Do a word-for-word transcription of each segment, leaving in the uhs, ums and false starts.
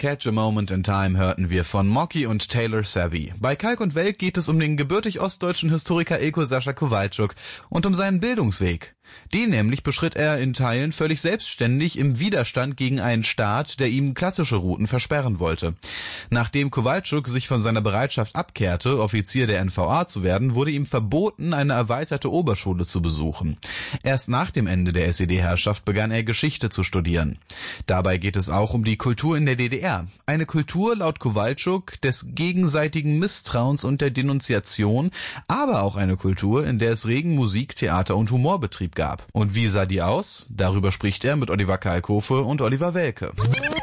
Catch a Moment in Time hörten wir von Mocky und Taylor Savvy. Bei Kalk und Welk geht es um den gebürtig ostdeutschen Historiker Ilko Sascha Kowalczuk und um seinen Bildungsweg. Den nämlich beschritt er in Teilen völlig selbstständig im Widerstand gegen einen Staat, der ihm klassische Routen versperren wollte. Nachdem Kowalczuk sich von seiner Bereitschaft abkehrte, Offizier der N V A zu werden, wurde ihm verboten, eine erweiterte Oberschule zu besuchen. Erst nach dem Ende der S E D-Herrschaft begann er Geschichte zu studieren. Dabei geht es auch um die Kultur in der D D R. Eine Kultur laut Kowalczuk des gegenseitigen Misstrauens und der Denunziation, aber auch eine Kultur, in der es regen Musik-, Theater- und Humorbetrieb gab. Und wie sah die aus? Darüber spricht er mit Oliver Kalkofe und Oliver Welke.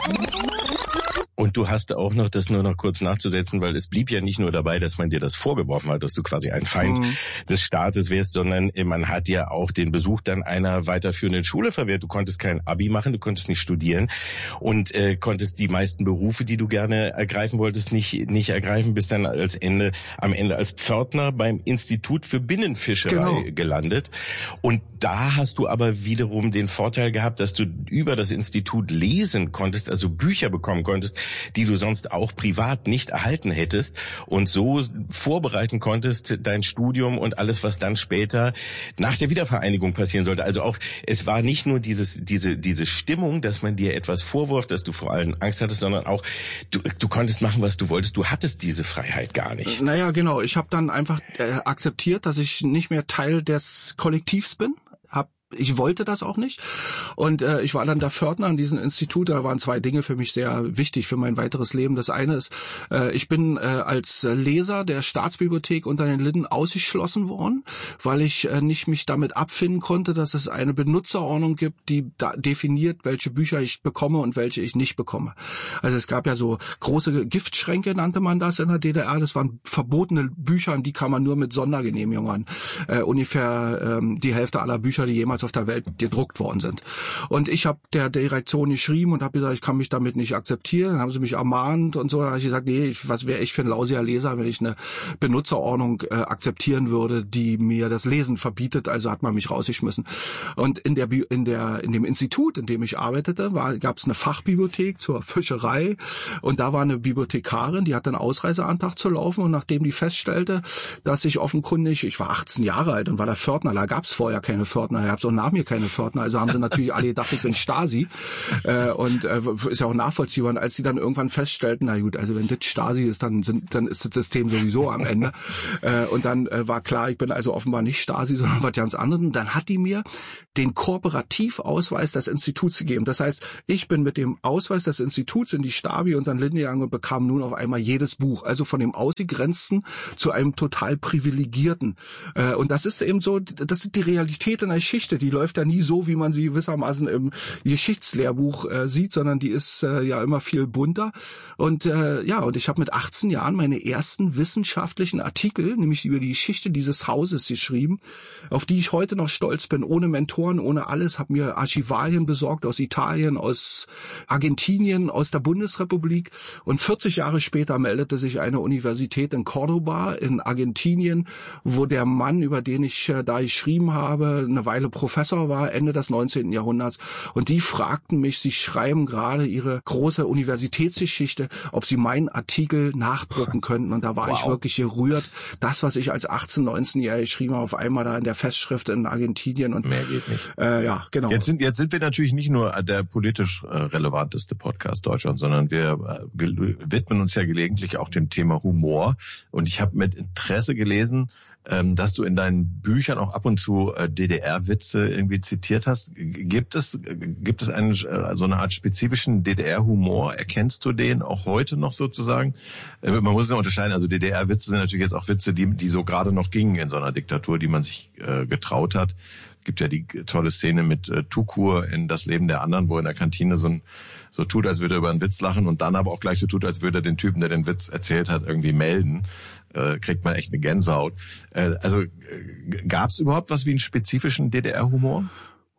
Und du hast auch noch, das nur noch kurz nachzusetzen, weil es blieb ja nicht nur dabei, dass man dir das vorgeworfen hat, dass du quasi ein Feind mhm. des Staates wärst, sondern man hat dir auch den Besuch dann einer weiterführenden Schule verwehrt. Du konntest kein Abi machen, du konntest nicht studieren und äh, konntest die meisten Berufe, die du gerne ergreifen wolltest, nicht nicht ergreifen, bist dann als Ende am Ende als Pförtner beim Institut für Binnenfischerei genau. gelandet. Und da hast du aber wiederum den Vorteil gehabt, dass du über das Institut lesen konntest, also Bücher bekommen konntest, die du sonst auch privat nicht erhalten hättest und so vorbereiten konntest dein Studium und alles, was dann später nach der Wiedervereinigung passieren sollte. Also auch, es war nicht nur dieses, diese, diese Stimmung, dass man dir etwas vorwirft, dass du vor allem Angst hattest, sondern auch, du, du konntest machen, was du wolltest. Du hattest diese Freiheit gar nicht. Naja, genau. Ich habe dann einfach äh, akzeptiert, dass ich nicht mehr Teil des Kollektivs bin. Hab Ich wollte das auch nicht und äh, ich war dann der Pförtner an diesem Institut. Da waren zwei Dinge für mich sehr wichtig für mein weiteres Leben. Das eine ist, äh, ich bin äh, als Leser der Staatsbibliothek unter den Linden ausgeschlossen worden, weil ich äh, nicht mich damit abfinden konnte, dass es eine Benutzerordnung gibt, die da definiert, welche Bücher ich bekomme und welche ich nicht bekomme. Also es gab ja so große Giftschränke, nannte man das in der D D R. Das waren verbotene Bücher, an die kann man nur mit Sondergenehmigung an. Äh, ungefähr ähm, die Hälfte aller Bücher, die jemals auf der Welt gedruckt worden sind. Und ich habe der Direktion geschrieben und habe gesagt, ich kann mich damit nicht akzeptieren. Dann haben sie mich ermahnt und so. Dann habe ich gesagt, nee, ich, was wäre ich für ein lausiger Leser, wenn ich eine Benutzerordnung äh, akzeptieren würde, die mir das Lesen verbietet. Also hat man mich rausgeschmissen. Und in der in der in dem Institut, in dem ich arbeitete, gab es eine Fachbibliothek zur Fischerei und da war eine Bibliothekarin, die hatte einen Ausreiseantrag zu laufen und nachdem die feststellte, dass ich offenkundig, ich war achtzehn Jahre alt und war der Pförtner, da gab es vorher keine Pförtner, da gab es auch nach mir keine Pförtner, also haben sie natürlich alle gedacht, ich bin Stasi äh, und äh, ist ja auch nachvollziehbar. Und als sie dann irgendwann feststellten, na gut, also wenn das Stasi ist, dann sind, dann ist das System sowieso am Ende. äh, und dann äh, war klar, ich bin also offenbar nicht Stasi, sondern was ganz anderes. Und dann hat die mir den Kooperativausweis des Instituts gegeben. Das heißt, ich bin mit dem Ausweis des Instituts in die Stabi und dann Linde gegangen und bekam nun auf einmal jedes Buch, also von dem Ausgegrenzten zu einem total Privilegierten. Äh, und das ist eben so, das ist die Realität in der Geschichte. Die läuft ja nie so, wie man sie gewissermaßen im Geschichtslehrbuch äh, sieht, sondern die ist äh, ja immer viel bunter. Und äh, ja, und ich habe mit achtzehn Jahren meine ersten wissenschaftlichen Artikel, nämlich über die Geschichte dieses Hauses geschrieben, auf die ich heute noch stolz bin, ohne Mentoren, ohne alles, habe mir Archivalien besorgt aus Italien, aus Argentinien, aus der Bundesrepublik. Und vierzig Jahre später meldete sich eine Universität in Cordoba in Argentinien, wo der Mann, über den ich äh, da geschrieben habe, eine Weile Professor war, Ende des neunzehnten Jahrhunderts. Und die fragten mich, sie schreiben gerade ihre große Universitätsgeschichte, ob sie meinen Artikel nachdrucken könnten. Und da war wow. ich wirklich gerührt. Das, was ich als achtzehn-, neunzehnjähriger geschrieben habe, auf einmal da in der Festschrift in Argentinien. Und mehr geht nicht. Äh, ja, genau. Jetzt sind, jetzt sind wir natürlich nicht nur der politisch äh, relevanteste Podcast Deutschlands, sondern wir äh, widmen uns ja gelegentlich auch dem Thema Humor. Und ich habe mit Interesse gelesen, ähm, dass du in deinen Büchern auch ab und zu äh, D D R-Witze irgendwie zitiert hast. Gibt es gibt es einen äh, so eine Art spezifischen D D R-Humor? Erkennst du den auch heute noch sozusagen? Äh, man muss es unterscheiden. Also D D R-Witze sind natürlich jetzt auch Witze, die die so gerade noch gingen in so einer Diktatur, die man sich äh, getraut hat. Gibt ja die tolle Szene mit äh, Tukur in Das Leben der anderen, wo in der Kantine so ein so tut, als würde er über einen Witz lachen und dann aber auch gleich so tut, als würde er den Typen, der den Witz erzählt hat, irgendwie melden. Äh, kriegt man echt eine Gänsehaut. Äh, also äh, gab es überhaupt was wie einen spezifischen D D R-Humor?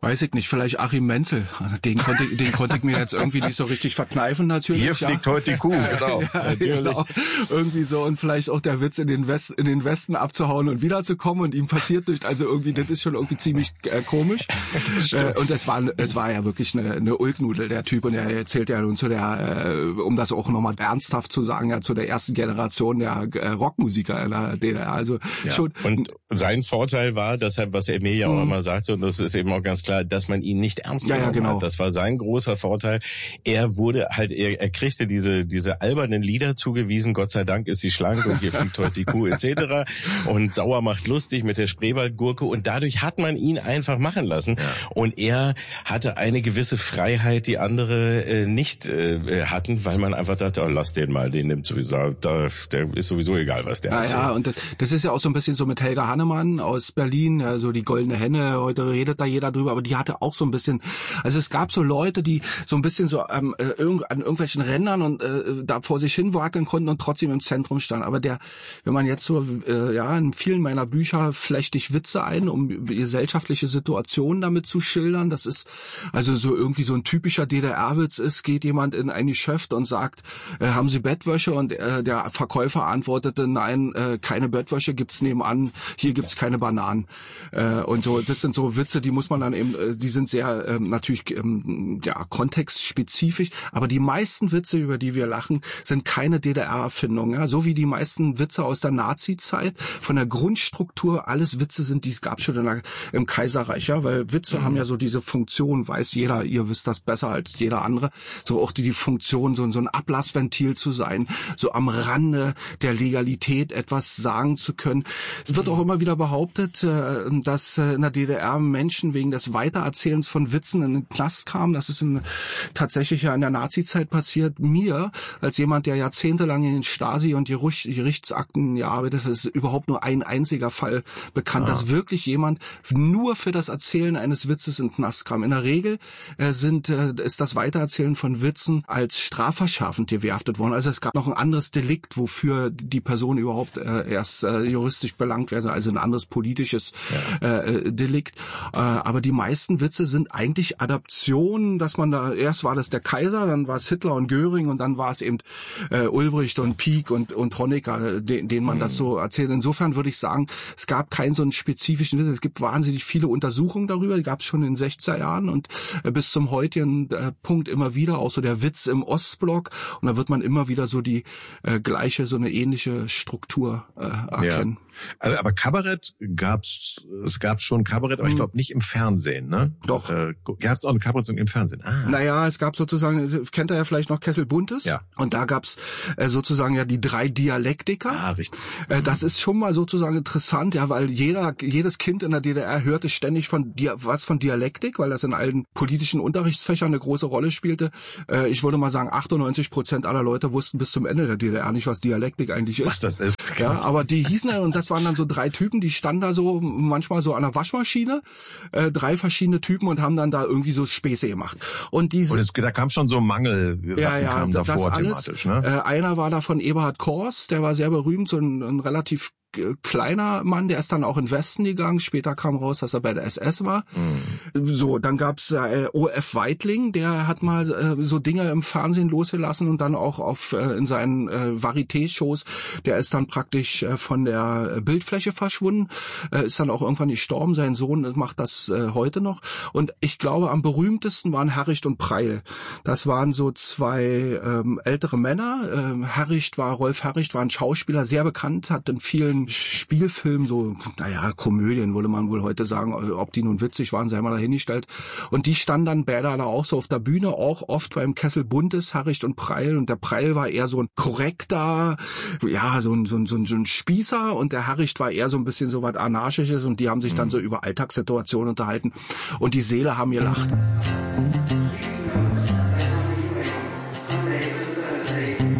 Weiß ich nicht, vielleicht Achim Menzel. Den konnte, den konnte ich mir jetzt irgendwie nicht so richtig verkneifen natürlich. Hier fliegt ja heute die Kuh, genau. Ja, genau. Irgendwie so und vielleicht auch der Witz in den West, in den Westen abzuhauen und wiederzukommen und ihm passiert nicht. Also irgendwie, das ist schon irgendwie ziemlich äh, komisch. Äh, und es war, es war ja wirklich eine, eine Ulknudel, der Typ. Und er erzählt ja nun zu der, äh, um das auch nochmal ernsthaft zu sagen, ja zu der ersten Generation der äh, Rockmusiker in der D D R. Also ja. schon. Und sein Vorteil war, deshalb, was er mir ja auch mhm. immer sagte, und das ist eben auch ganz klar, dass man ihn nicht ernst genommen ja, ja, genau. hat. Das war sein großer Vorteil. Er wurde halt, er, er kriegte diese diese albernen Lieder zugewiesen. Gott sei Dank ist sie schlank und hier fliegt heute die Kuh et cetera. Und Sauer macht lustig mit der Spreewaldgurke. Und dadurch hat man ihn einfach machen lassen. Ja. Und er hatte eine gewisse Freiheit, die andere äh, nicht äh, hatten, weil man einfach dachte, oh, lass den mal, den nimmt sowieso, da, der ist sowieso egal, was der hat. Ja, ja, und das, das ist ja auch so ein bisschen so mit Helga Hannemann aus Berlin, also die goldene Henne, heute redet da jeder drüber, aber die hatte auch so ein bisschen, also es gab so Leute, die so ein bisschen so ähm, irg- an irgendwelchen Rändern und äh, da vor sich hin wackeln konnten und trotzdem im Zentrum standen. Aber der, wenn man jetzt so, äh, ja, in vielen meiner Bücher flechte ich Witze ein, um gesellschaftliche Situationen damit zu schildern. Das ist also so irgendwie so ein typischer D D R-Witz ist, geht jemand in ein Geschäft und sagt, äh, haben Sie Bettwäsche? Und äh, der Verkäufer antwortete, nein, äh, keine Bettwäsche gibt's nebenan, hier gibt's keine Bananen. Äh, und so, das sind so Witze, die muss man dann eben, die sind sehr ähm, natürlich ähm, ja kontextspezifisch, aber die meisten Witze, über die wir lachen, sind keine D D R-Erfindungen. Ja? So wie die meisten Witze aus der Nazi-Zeit, von der Grundstruktur, alles Witze sind, die es gab schon in der, im Kaiserreich, ja, weil Witze mhm. haben ja so diese Funktion, weiß jeder, ihr wisst das besser als jeder andere, so auch die, die Funktion, so, so ein Ablassventil zu sein, so am Rande der Legalität etwas sagen zu können. Es wird auch immer wieder behauptet, äh, dass äh, in der D D R Menschen wegen des Weitererzählens von Witzen in den Knast kamen. Das ist in, tatsächlich ja in der Nazi-Zeit passiert. Mir, als jemand, der jahrzehntelang in den Stasi- und Gerichtsakten gearbeitet hat, ist überhaupt nur ein einziger Fall bekannt, ah. dass wirklich jemand nur für das Erzählen eines Witzes in den Knast kam. In der Regel äh, sind, äh, ist das Weitererzählen von Witzen als strafverschärfend gewertet worden. Also es gab noch ein anderes Delikt, wofür die Person überhaupt äh, erst äh, juristisch belangt wäre, also ein anderes politisches ja. äh, Delikt. Äh, aber die meisten Witze sind eigentlich Adaptionen, dass man da, erst war das der Kaiser, dann war es Hitler und Göring und dann war es eben äh, Ulbricht und Pieck und, und Honecker, den, denen man mhm. das so erzählt. Insofern würde ich sagen, es gab keinen so einen spezifischen Witz. Es gibt wahnsinnig viele Untersuchungen darüber, die gab es schon in den sechziger Jahren und äh, bis zum heutigen äh, Punkt immer wieder, auch so der Witz im Ostblock, und da wird man immer wieder so die äh, gleiche, so eine ähnliche Struktur äh, erkennen. Ja. Also, aber Kabarett gab's, es gab schon Kabarett, aber ich glaube nicht im Fernsehen, ne? Doch. Äh, gab's auch eine Kabarettsendung im Fernsehen? Ah. Naja, es gab sozusagen, kennt ihr ja vielleicht noch Kessel Buntes? Ja. Und da gab's äh, sozusagen ja die drei Dialektiker. Ah, richtig. Äh, das ist schon mal sozusagen interessant, ja, weil jeder, jedes Kind in der D D R hörte ständig von Dia- was von Dialektik, weil das in allen politischen Unterrichtsfächern eine große Rolle spielte. Äh, ich würde mal sagen, achtundneunzig Prozent aller Leute wussten bis zum Ende der D D R nicht, was Dialektik eigentlich ist. Was das ist. Ja, aber die hießen ja, und das waren dann so drei Typen, die standen da so manchmal so an der Waschmaschine, äh, drei verschiedene Typen und haben dann da irgendwie so Späße gemacht. Und diese, und es, da kam schon so Mangel, ja, ja, kamen das davor alles, thematisch, ne? Äh, einer war da von Eberhard Kors, der war sehr berühmt, so ein, ein relativ kleiner Mann, der ist dann auch in den Westen gegangen. Später kam raus, dass er bei der S S war. Mhm. So, dann gab's äh, O F Weitling, der hat mal äh, so Dinge im Fernsehen losgelassen und dann auch auf äh, in seinen äh, Varieté-Shows, der ist dann praktisch äh, von der Bildfläche verschwunden, äh, ist dann auch irgendwann gestorben. Sein Sohn macht das äh, heute noch. Und ich glaube, am berühmtesten waren Herricht und Preil. Das waren so zwei ähm, ältere Männer. Ähm, Herricht war, Rolf Herricht war ein Schauspieler, sehr bekannt, hat in vielen Spielfilmen, so, naja, Komödien, würde man wohl heute sagen, ob die nun witzig waren, sei mal dahingestellt. Und die standen dann beide da auch so auf der Bühne, auch oft beim Kessel Buntes, Herricht und Preil. Und der Preil war eher so ein korrekter, ja, so ein, so ein, so ein, so ein Spießer, und der Herricht war eher so ein bisschen so was Anarchisches, und die haben sich dann so über Alltagssituationen unterhalten und die Seele haben gelacht.